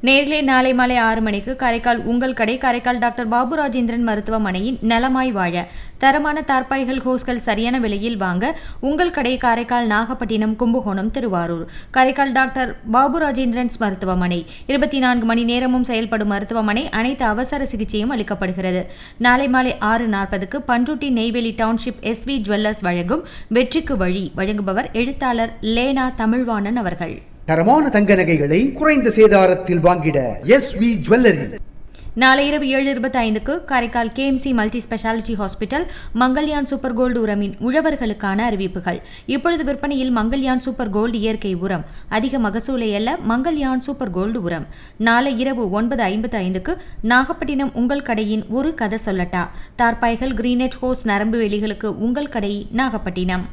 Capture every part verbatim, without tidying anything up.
நேரிலே நாளை மாலை ஆறு மணிக்கு காரைக்கால் உங்கள் கடை காரைக்கால் டாக்டர் பாபு ராஜேந்திரன் மருத்துவமனையின் நலமாய் வாழ தரமான தார்பாய்கள் ஹோஸ்கள் சரியான விலையில் வாங்க உங்கள் கடை காரைக்கால் நாகப்பட்டினம் கும்பகோணம் திருவாரூர். காரைக்கால் டாக்டர் பாபு ராஜேந்திரன்ஸ் மருத்துவமனை இருபத்தி நான்கு மணி நேரமும் செயல்படும் மருத்துவமனை. அனைத்து அவசர சிகிச்சையும் அளிக்கப்படுகிறது. நாளை மாலை ஆறு நாற்பதுக்கு Panruti Neyveli township S we jewellers வழங்கும் வெற்றிக்கு வழி. வழங்குபவர் எழுத்தாளர் லேனா தமிழ்வாணன் அவர்கள். தரமான தங்க நகைகளை குறைந்த சேதாரத்தில் வாங்கிட எஸ் வி ஜுவல்லரி. நாளை இரவு ஏழு இருபத்தி ஐந்துக்கு Karaikal K M C multi speciality hospital Mangalyaan super gold உரமின் உழவர்களுக்கான அறிவிப்புகள். இப்பொழுது விற்பனையில் மங்கல்யான் சூப்பர் கோல்டு இயற்கை உரம். அதிக மகசூலை அல்ல, மங்கல்யான் சூப்பர் கோல்டு உரம். நாளை இரவு ஒன்பது ஐம்பத்தி ஐந்துக்கு நாகப்பட்டினம் உங்கள் கடையின் ஒரு கதை சொல்லட்டா. தார்பாய்கள் கிரீனெட் ஹோஸ் நரம்பு வேலிகளுக்கு உங்கள் கடை நாகப்பட்டினம்.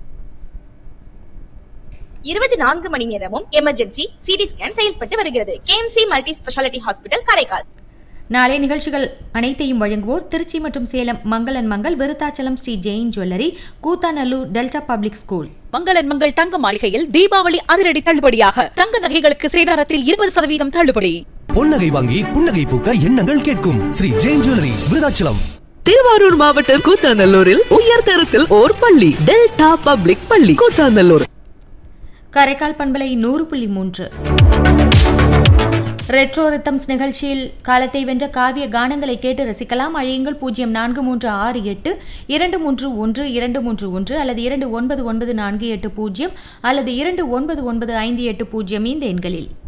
இருபத்தி நான்கு மணி நேரமும் எமர்ஜென்சி சிடி ஸ்கேன் செயல்பட்டு வருகிறது. K M C multi speciality hospital Karaikal. நாளை நிகழ்ச்சிகள் அனைத்தையும் வழங்குவோர் திருச்சி மற்றும் சேலம் மங்களன் Mangal, Virudhachalam Sri Jain jewellery, Koothanallur delta public school. மங்களன் மங்கள் தங்க மாளிகையில் தீபாவளி அதிரடி தள்ளுபடியாக தங்க நகைகளுக்கு சேதாரத்தில் இருபது சதவீதம் தள்ளுபடி. பொன்னகை வாங்கி புன்னகை பூக்க எண்ணங்கள் கேட்கும் ஸ்ரீ ஜெயின் ஜுவல்லரி, விருத்தாச்சலம். திருவாரூர் மாவட்டம் கூத்தாநல்லூரில் உயர் தரத்தில் ஓர் பள்ளி, டெல்டா பப்ளிக் பள்ளி, கூத்தாநல்லூர். காரைக்கால் பண்பலை நூறு புள்ளி மூன்று. ரெட்ரோ ரித்தம்ஸ் நிகழ்ச்சியில் காலத்தை வென்ற காவிய கானங்களை கேட்டு ரசிக்கலாம். அழையுங்கள் பூஜ்ஜியம் நான்கு மூன்று ஆறு எட்டு இரண்டு மூன்று ஒன்று இரண்டு மூன்று ஒன்று அல்லது இரண்டு ஒன்பது ஒன்பது நான்கு எட்டு பூஜ்ஜியம் அல்லது இரண்டு ஒன்பது ஒன்பது ஐந்து எட்டு பூஜ்ஜியம் இந்த எண்களில்.